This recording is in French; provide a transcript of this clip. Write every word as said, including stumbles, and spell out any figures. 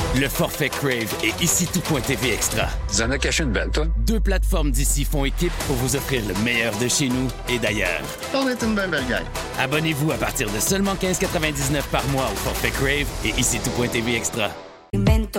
Le forfait Crave et Ici Tout.tv Extra. Tu en as caché une belle, toi? Deux plateformes d'ici font équipe pour vous offrir le meilleur de chez nous et d'ailleurs. On est une belle belle gang. Abonnez-vous à partir de seulement quinze quatre-vingt-dix-neuf par mois au forfait Crave et Ici Tout.tv Extra.